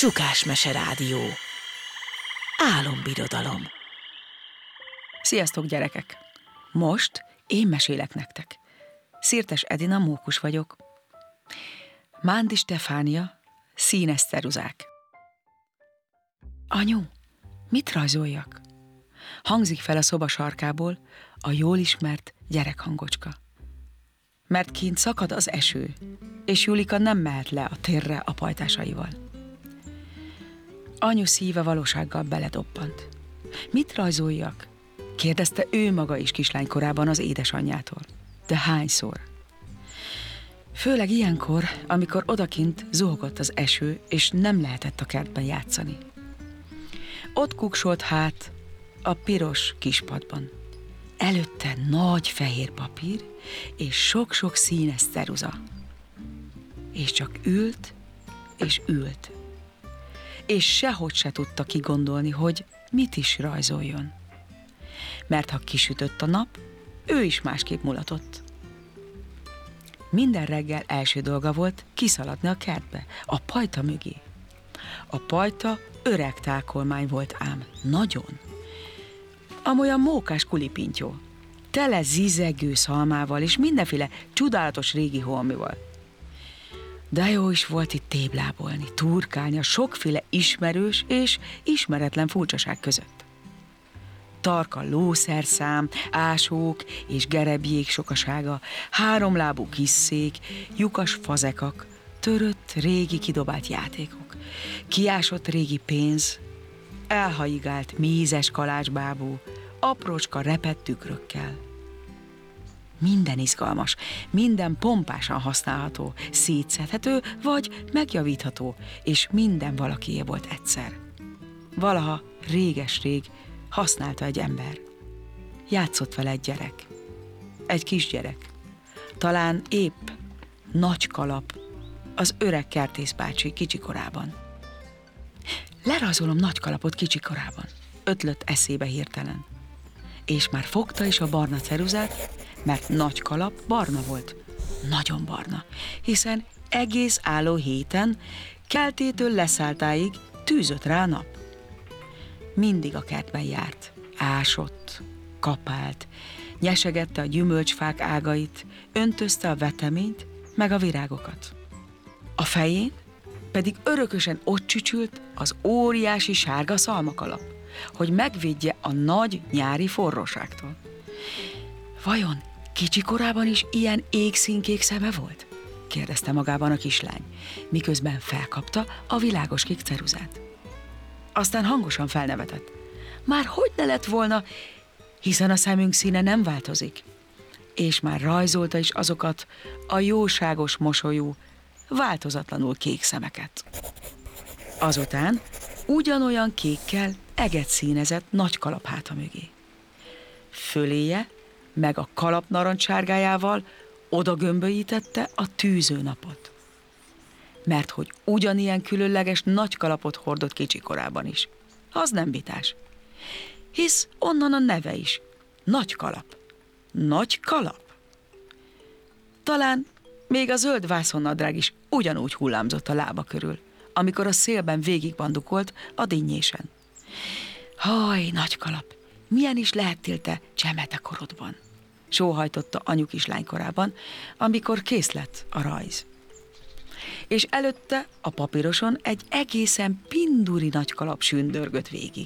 Csukásmese Rádió. Álombirodalom. Sziasztok, gyerekek! Most én mesélek nektek. Szirtes Edina Mókus vagyok. Mándi Stefánia, színes ceruzák. Anyu, mit rajzoljak? Hangzik fel a szoba sarkából a jól ismert gyerekhangocska. Mert kint szakad az eső, és Julika nem mehet le a térre a pajtásaival. Anyu szíve valósággal beledobbant. Mit rajzoljak? Kérdezte ő maga is kislánykorában az édesanyjától. De hányszor? Főleg ilyenkor, amikor odakint zuhogott az eső, és nem lehetett a kertben játszani. Ott kuksolt hát a piros kispadban. Előtte nagy fehér papír, és sok-sok színes ceruza. És csak ült, és ült. És sehogy se tudta kigondolni, hogy mit is rajzoljon. Mert ha kisütött a nap, ő is másképp mulatott. Minden reggel első dolga volt kiszaladni a kertbe, a pajta mögé. A pajta öreg tákolmány volt ám, nagyon. Amolyan mókás kulipintyó, tele zizegő szalmával és mindenféle csodálatos régi holmival. De jó is volt itt téblábolni, turkálni a sokféle ismerős és ismeretlen furcsaság között. Tarka lószerszám, ásók és gerebjék sokasága, háromlábú kisszék, lyukas fazekak, törött régi kidobált játékok, kiásott régi pénz, elhaigált mézes kalácsbábú, aprócska repett tükrökkel. Minden izgalmas, minden pompásan használható, szétszedhető vagy megjavítható, és minden valakié volt egyszer. Valaha, réges-rég használta egy ember. Játszott vele egy gyerek. Egy kisgyerek. Talán épp nagy kalap az öreg kertész bácsi kicsikorában. Lerajzolom nagy kalapot kicsikorában, ötlött eszébe hirtelen. És már fogta is a barna ceruzát, mert nagy kalap barna volt. Nagyon barna, hiszen egész álló héten keltétől leszálltáig tűzött rá a nap. Mindig a kertben járt, ásott, kapált, nyesegette a gyümölcsfák ágait, öntözte a veteményt, meg a virágokat. A fején pedig örökösen ott csücsült az óriási sárga szalmakalap, hogy megvédje a nagy nyári forróságtól. Vajon kicsikorában is ilyen égszínkék szeme volt? Kérdezte magában a kislány, miközben felkapta a világos kék ceruzát. Aztán hangosan felnevetett. Már hogy ne lett volna, hiszen a szemünk színe nem változik. És már rajzolta is azokat a jóságos mosolyú, változatlanul kék szemeket. Azután ugyanolyan kékkel eget színezett nagy kalap háta mögé. Föléje, meg a kalap narancsárgájával oda gömbölyítette a tűző napot. Mert hogy ugyanilyen különleges nagy kalapot hordott kicsikorában is. Az nem vitás. Hisz onnan a neve is. Nagy kalap. Nagy kalap. Talán még a zöld vászonnadrág is ugyanúgy hullámzott a lába körül, amikor a szélben végigbandukolt a dinnyésen. Haj, nagy kalap, milyen is lehettél te csemete korodban? Sóhajtotta anyu kislánykorában, amikor kész lett a rajz. És előtte a papíroson egy egészen pinduri nagy kalap sündörgött végig.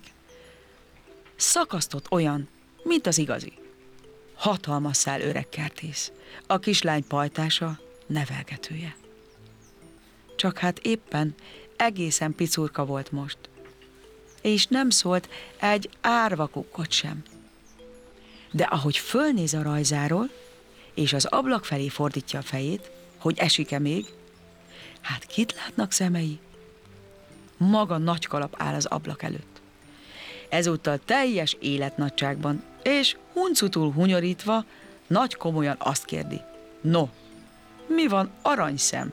Szakasztott olyan, mint az igazi. Hatalmas szál öreg kertész, a kislány pajtása, nevelgetője. Csak hát éppen egészen picurka volt most, és nem szólt egy árva kukkot sem. De ahogy fölnéz a rajzáról, és az ablak felé fordítja a fejét, hogy esik-e még, hát kit látnak szemei? Maga nagy kalap áll az ablak előtt. Ezúttal teljes életnagyságban, és huncutul hunyorítva, nagy komolyan azt kérdi. No, mi van, aranyszem?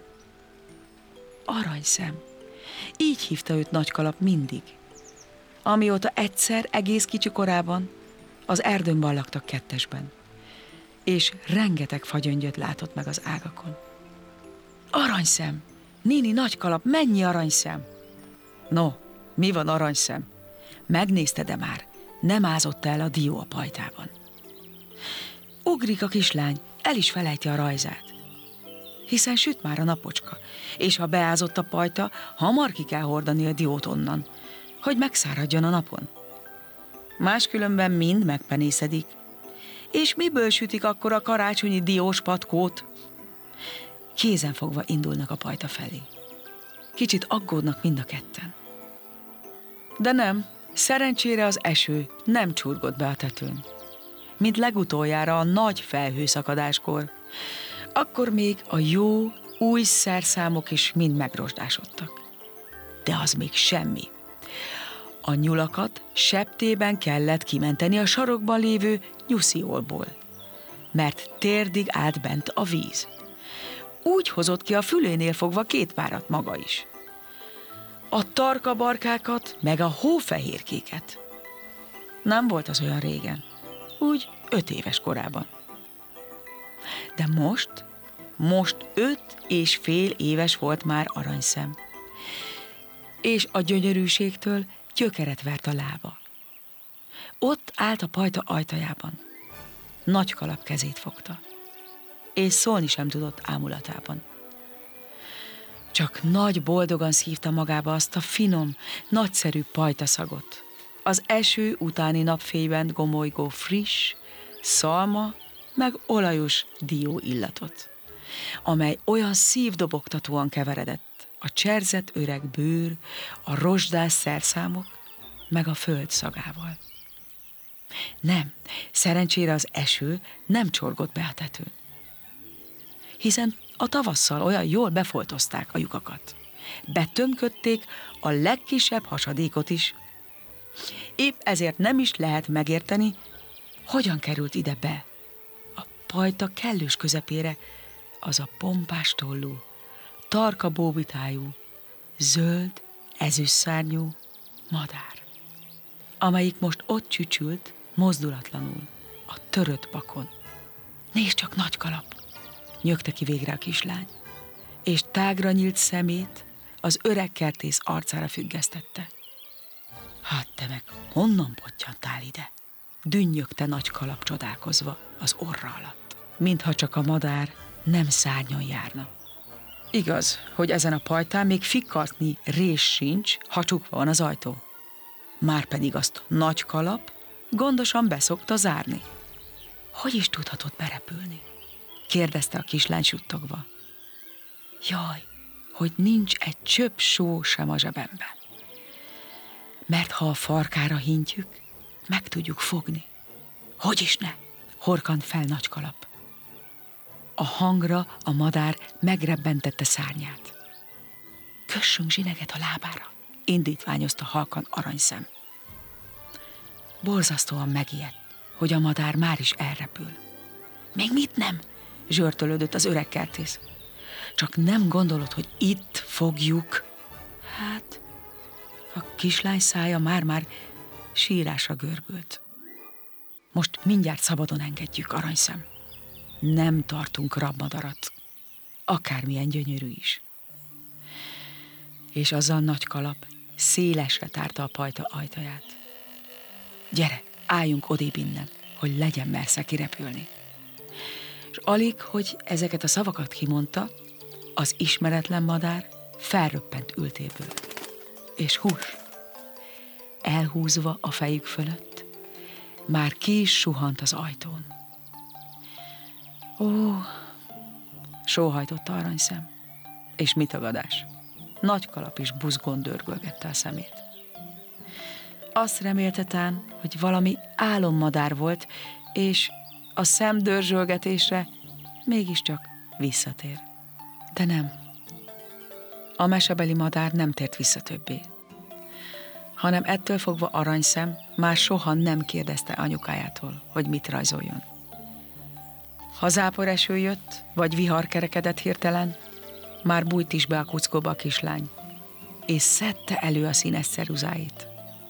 Aranyszem. Így hívta őt nagy kalap mindig. Amióta egyszer egész kicsi korában az erdőnben laktak kettesben, és rengeteg fagyöngyöt látott meg az ágakon. Aranyszem! Néni nagy kalap, mennyi aranyszem! No, mi van, aranyszem? Megnézted-e már? Nem ázott el a dió a pajtában. Ugrik a kislány, el is felejti a rajzát. Hiszen süt már a napocska, és ha beázott a pajta, hamar ki kell hordani a diót onnan, hogy megszáradjon a napon. Máskülönben mind megpenészedik. És miből sütik akkor a karácsonyi diós patkót? Kézenfogva indulnak a pajta felé. Kicsit aggódnak mind a ketten. De nem, szerencsére az eső nem csurgott be a tetőn. Mint legutoljára a nagy felhőszakadáskor. Akkor még a jó, új szerszámok is mind megrosdásodtak. De az még semmi. A nyulakat septében kellett kimenteni a sarokban lévő nyusziolból, mert térdig állt bent a víz. Úgy hozott ki a fülénél fogva 2 párat maga is. A tarkabarkákat, meg a hófehérkéket. Nem volt az olyan régen, úgy 5 éves korában. De most 5,5 éves volt már aranyszem. És a gyönyörűségtől gyökeret vert a lába. Ott állt a pajta ajtajában. Nagykalap kezét fogta, és szólni sem tudott ámulatában. Csak nagy boldogan szívta magába azt a finom, nagyszerű pajtaszagot, az eső utáni napfényben gomolygó friss, szalma, meg olajos dió illatot, amely olyan szívdobogtatóan keveredett a cserzett öreg bőr, a rozsdás szerszámok, meg a föld szagával. Nem, szerencsére az eső nem csorgott be a tetőn, hiszen a tavasszal olyan jól befoltozták a lyukakat. Betömködték a legkisebb hasadékot is. Épp ezért nem is lehet megérteni, hogyan került ide be, a pajta kellős közepére, az a pompás tollú, tarka bóbitájú, zöld, ezüstszárnyú madár, amelyik most ott csücsült, mozdulatlanul, a törött pakon. Nézd csak, Nagykalap! Nyögte ki végre a kislány, és tágra nyílt szemét az öreg kertész arcára függesztette. Hát te meg honnan pottyantál ide? Dünnyögte Nagykalap csodálkozva az orra alatt, mintha csak a madár nem szárnyon járna. Igaz, hogy ezen a pajtán még fikkartni rés sincs, ha csukva van az ajtó. Márpedig azt Nagykalap gondosan beszokta zárni. Hogy is tudhatott berepülni? Kérdezte a kislány suttogva. Jaj, hogy nincs egy csöpp só sem a zsebemben. Mert ha a farkára hintjük, meg tudjuk fogni. Hogy is ne? Horkant fel Nagykalap. A hangra a madár megrebbentette szárnyát. Kössünk zsineget a lábára, indítványozta halkan aranyszem. Borzasztóan megijedt, hogy a madár már is elrepül. Még mit nem? Zsörtölődött az öreg kertész. Csak nem gondolod, hogy itt fogjuk? Hát, a kislány szája már sírásra görbült. Most mindjárt szabadon engedjük, aranyszem. Nem tartunk rabmadarat, akármilyen gyönyörű is. És azzal Nagykalap szélesre tárta a pajta ajtaját. Gyere, álljunk odébb innen, hogy legyen mersze kirepülni. És alig, hogy ezeket a szavakat kimondta, az ismeretlen madár felröppent ültéből. És hús, elhúzva a fejük fölött, már ki is suhant az ajtón. Ó, sóhajtotta aranyszem, és mi tagadás? Nagykalap is buzgón dörgölgette a szemét. Azt remélte tán, hogy valami álommadár volt, és a szemdörzsölgetésre mégiscsak visszatér. De nem. A mesebeli madár nem tért vissza többé, hanem ettől fogva aranyszem már soha nem kérdezte anyukájától, hogy mit rajzoljon. Ha záporeső jött, vagy vihar kerekedett hirtelen, már bújt is be a kuckóba a kislány, és szedte elő a színes ceruzáit.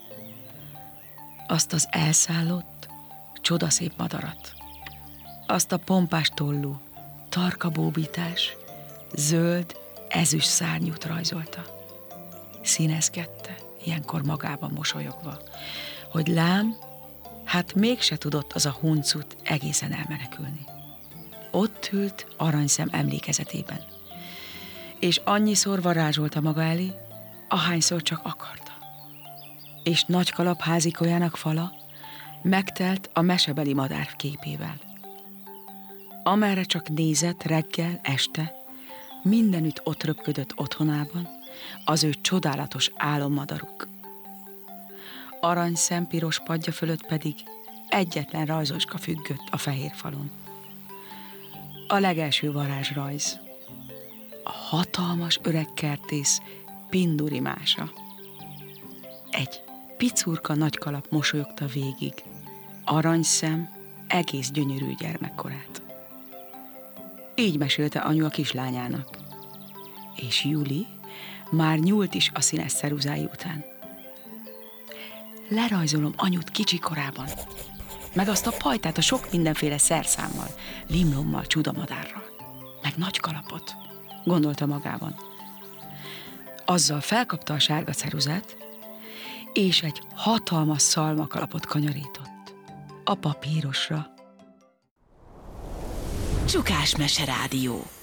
Azt az elszállott, csodaszép madarat, azt a pompás tollú, tarka bóbítás, zöld, ezüst szárnyút rajzolta. Színezgette, ilyenkor magában mosolyogva, hogy lám, hát mégse tudott az a huncut egészen elmenekülni. Ott ült Aranyszem emlékezetében, és annyiszor varázsolta maga elé, ahányszor csak akarta. És Nagykalap házikolyának fala megtelt a mesebeli madár képével. Amerre csak nézett reggel, este, mindenütt ott röpködött otthonában az ő csodálatos álommadaruk. Aranyszem piros padja fölött pedig egyetlen rajzoska függött a fehér falon. A legelső varázsrajz. A hatalmas öreg kertész Pinduri mása. Egy picurka Nagykalap mosolyogta végig Aranyszem egész gyönyörű gyermekkorát. Így mesélte anyu a kislányának, és Juli már nyúlt is a színes ceruzái után. Lerajzolom anyut kicsi korában, meg azt a pajtát a sok mindenféle szerszámmal, limlommal, csudamadárral, meg Nagykalapot, gondolta magában. Azzal felkapta a sárga ceruzát, és egy hatalmas szalmakalapot kanyarított a papírosra. Csukás Mese Rádió.